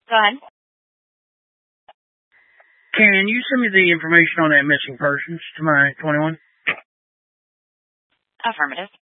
Go ahead. Can you send me the information on that missing persons to my 21? Affirmative.